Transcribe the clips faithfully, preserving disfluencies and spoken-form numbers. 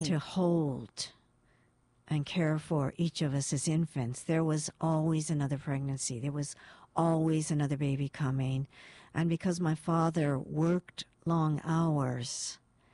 to hold and care for each of us as infants. There was always another pregnancy. There was always another baby coming. And because my father worked long hours,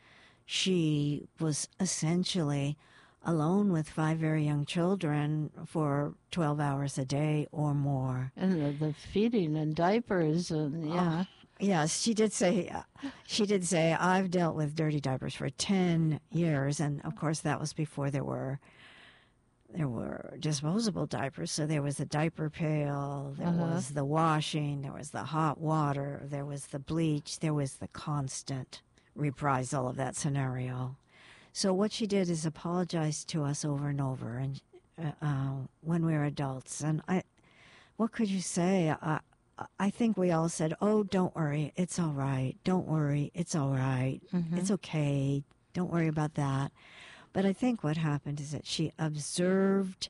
she was essentially alone with five very young children for twelve hours a day or more. And the, the feeding and diapers and, yeah. Oh, yes, she did say, she did say, I've dealt with dirty diapers for ten years. And of course, that was before there were There were disposable diapers, so there was the diaper pail, there Uh-huh. was the washing, there was the hot water, there was the bleach, there was the constant reprisal of that scenario. So what she did is apologize to us over and over, and uh, uh, when we were adults. And I, what could you say? I, I think we all said, "Oh, don't worry, it's all right. Don't worry, it's all right. Mhm. It's okay. Don't worry about that." But I think what happened is that she observed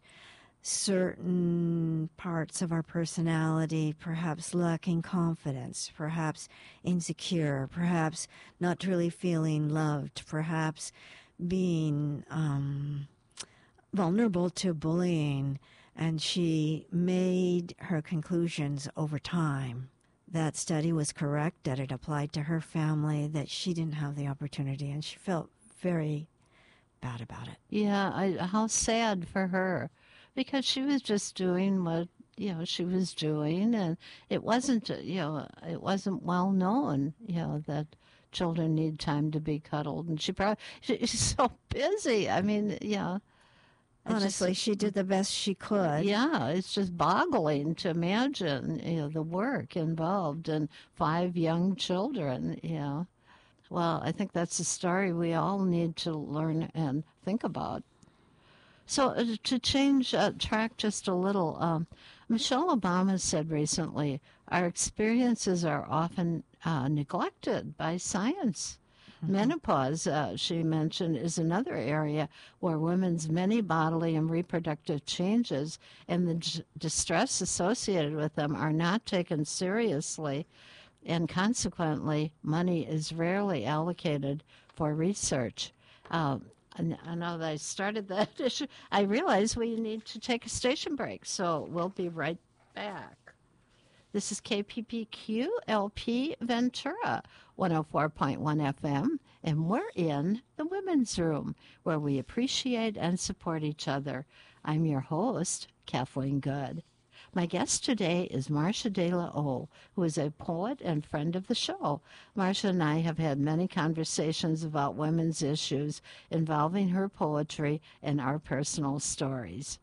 certain parts of our personality, perhaps lacking confidence, perhaps insecure, perhaps not really feeling loved, perhaps being um, vulnerable to bullying. And she made her conclusions over time. That study was correct, that it applied to her family, that she didn't have the opportunity, and she felt very bad about it. Yeah, I, how sad for her, because she was just doing what, you know, she was doing, and it wasn't, you know, it wasn't well known, you know, that children need time to be cuddled, and she probably, she's so busy. I mean, yeah. Honestly, just, she did the best she could. Yeah, it's just boggling to imagine, you know, the work involved and five young children, you know. Well, I think that's a story we all need to learn and think about. So uh, to change uh, track just a little, um, Michelle Obama said recently, our experiences are often uh, neglected by science. Mm-hmm. Menopause, uh, she mentioned, is another area where women's many bodily and reproductive changes and the d- distress associated with them are not taken seriously. And consequently, money is rarely allocated for research. Um, and I know that I started that issue. I realize we need to take a station break, so we'll be right back. This is K P P Q L P Ventura, one oh four point one F M, and we're in the Women's Room, where we appreciate and support each other. I'm your host, Kathleen Good. My guest today is Marcia De La O, who is a poet and friend of the show. Marcia and I have had many conversations about women's issues involving her poetry and our personal stories.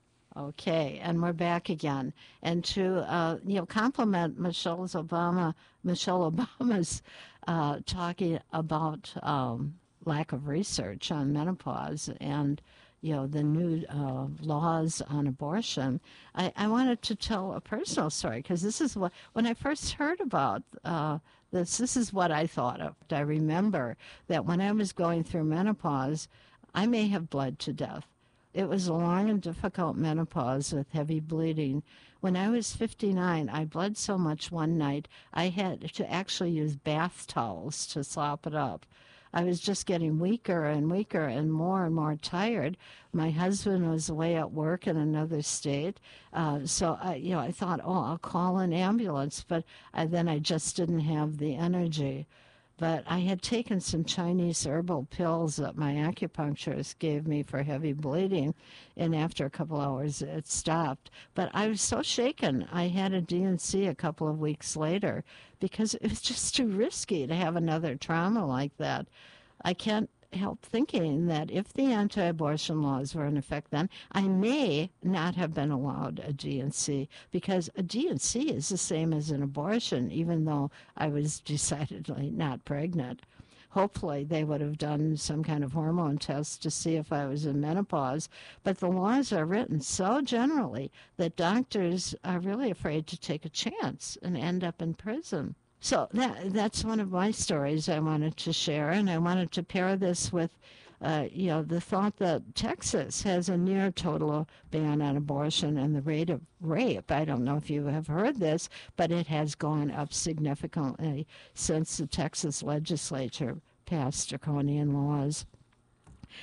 Okay, and we're back again. And to uh, you know, compliment Michelle's Obama, Michelle Obama's uh, talking about um, lack of research on menopause and you know, the new uh, laws on abortion. I, I wanted to tell a personal story because this is what, when I first heard about uh, this, this is what I thought of. I remember that when I was going through menopause, I may have bled to death. It was a long and difficult menopause with heavy bleeding. When I was fifty-nine, I bled so much one night, I had to actually use bath towels to sop it up. I was just getting weaker and weaker and more and more tired. My husband was away at work in another state. Uh, so, I, you know, I thought, oh, I'll call an ambulance. But I, then I just didn't have the energy. But I had taken some Chinese herbal pills that my acupuncturist gave me for heavy bleeding, and after a couple hours it stopped. But I was so shaken, I had a D and C a couple of weeks later because it was just too risky to have another trauma like that. I can't help thinking that if the anti-abortion laws were in effect then, I may not have been allowed a D and C, because a D and C is the same as an abortion, even though I was decidedly not pregnant. Hopefully they would have done some kind of hormone test to see if I was in menopause, but the laws are written so generally that doctors are really afraid to take a chance and end up in prison. So that that's one of my stories I wanted to share, and I wanted to pair this with, uh, you know, the thought that Texas has a near total ban on abortion, and the rate of rape, I don't know if you have heard this, but it has gone up significantly since the Texas legislature passed draconian laws.